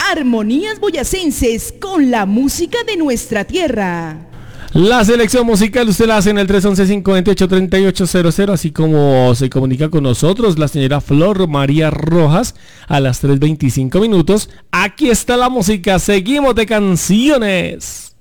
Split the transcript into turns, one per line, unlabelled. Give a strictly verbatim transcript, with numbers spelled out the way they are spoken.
Armonías boyacenses con la música de nuestra tierra.
La selección musical usted la hace en el tres once, cinco veintiocho, treinta y ocho cero cero, así como se comunica con nosotros la señora Flor María Rojas a las tres veinticinco minutos. Aquí está la música, seguimos de canciones.